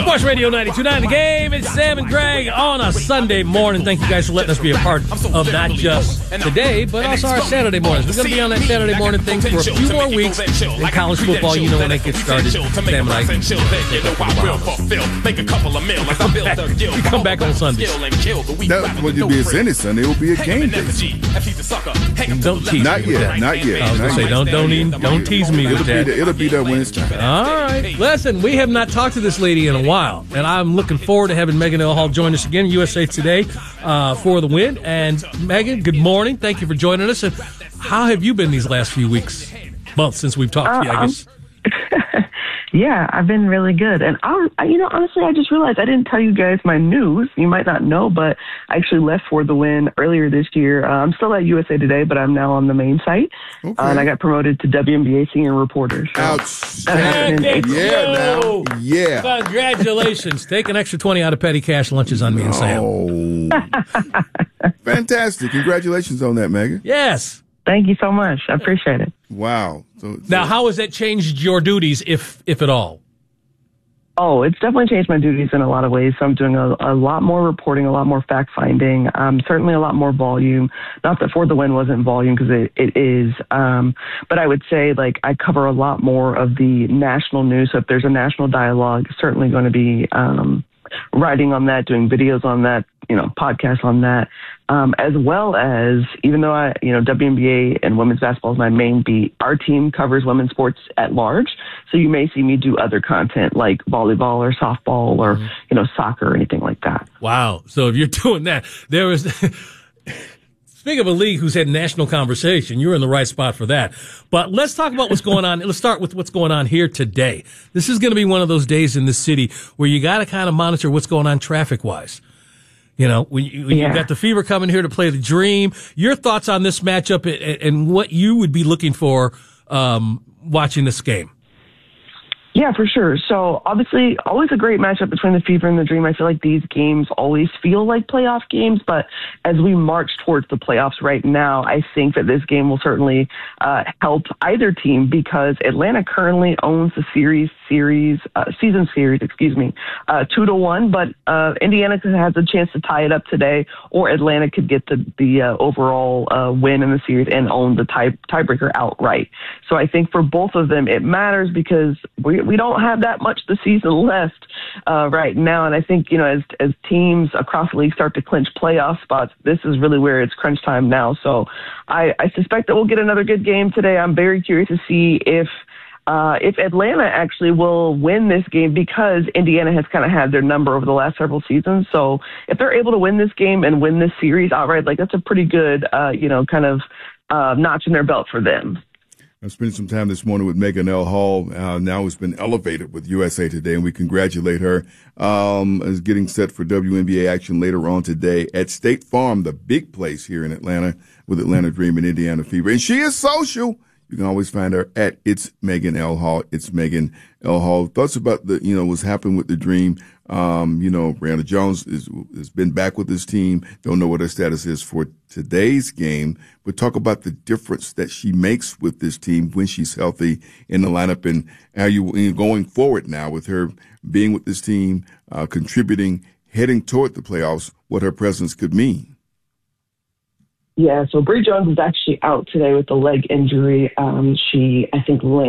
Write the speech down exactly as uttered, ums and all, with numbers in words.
Sports Radio ninety-two point nine, The Game. It's Sam and Greg on a Sunday morning. Thank you guys for letting us be a part of not just today, but also our Saturday mornings. We're going to be on that Saturday morning thing for a few more weeks. In college football, you know when that gets started. Sam and I we come back on Sunday. That would be a Sunday Sunday. It will be a game day. Don't tease Not me yet. with that. Not yet. I was going to say, don't, don't, even, don't tease me It'll with be that. there, it'll be there when it's time. All right. Listen, we have not talked to this lady in a while, and I'm looking forward to having Megan L. Hall join us again, U S A Today, uh, for the win. And Megan, good morning. Thank you for joining us. And how have you been these last few weeks, months since we've talked uh, to you, I guess? Yeah, I've been really good. And, I, I, you know, honestly, I just realized I didn't tell you guys my news. You might not know, but I actually left for the win earlier this year. Uh, I'm still at U S A Today, but I'm now on the main site. Okay. Uh, and I got promoted to W N B A senior reporter. So Outstanding. Yeah, now. Yeah. Congratulations. Take an extra twenty out of petty cash lunches on me and Sam. Oh. Fantastic. Congratulations on that, Megan. Yes. Thank you so much. I appreciate it. Wow. So, so. Now, how has that changed your duties, if if at all? Oh, it's definitely changed my duties in a lot of ways. So I'm doing a, a lot more reporting, a lot more fact-finding, um, certainly a lot more volume. Not that For the Win wasn't volume, because it, it is. Um, but I would say, like, I cover a lot more of the national news. So if there's a national dialogue, certainly going to be um, writing on that, doing videos on that, you know, podcasts on that. Um, as well as, even though I, you know, W N B A and women's basketball is my main beat, our team covers women's sports at large. So you may see me do other content like volleyball or softball or, mm-hmm. you know, soccer or anything like that. Wow. So if you're doing that, there was, speaking of a league who's had national conversation, you're in the right spot for that. But let's talk about what's going on. Let's start with what's going on here today. This is going to be one of those days in the city where you got to kind of monitor what's going on traffic wise. You know, when you, when yeah. you've got the Fever coming here to play the Dream, your thoughts on this matchup and, and what you would be looking for um, watching this game? Yeah, for sure. So obviously, always a great matchup between the Fever and the Dream. I feel like these games always feel like playoff games, but as we march towards the playoffs right now, I think that this game will certainly uh, help either team because Atlanta currently owns the series, series, uh, season series, excuse me, uh, two to one. But uh, Indiana has a chance to tie it up today, or Atlanta could get the the uh, overall uh, win in the series and own the tie tiebreaker outright. So I think for both of them, it matters because we. We don't have that much the season left uh, right now. And I think, you know, as as teams across the league start to clinch playoff spots, this is really where it's crunch time now. So I, I suspect that we'll get another good game today. I'm very curious to see if uh, if Atlanta actually will win this game because Indiana has kind of had their number over the last several seasons. So if they're able to win this game and win this series outright, like that's a pretty good, uh, you know, kind of uh, notch in their belt for them. I spent some time this morning with Megan L. Hall. Uh, now has been elevated with U S A Today, and we congratulate her. Um, is getting set for W N B A action later on today at State Farm, the big place here in Atlanta with Atlanta Dream and Indiana Fever. And she is social. You can always find her at It's Megan L. Hall. It's Megan L. Hall. Thoughts about the, you know, what's happened with the Dream. Um, you know, Brianna Jones is, has been back with this team. Don't know what her status is for today's game, but talk about the difference that she makes with this team when she's healthy in the lineup and how you, you know, going forward now with her being with this team, uh, contributing, heading toward the playoffs, what her presence could mean. Yeah, so Bree Jones is actually out today with a leg injury. Um, she, I think, landed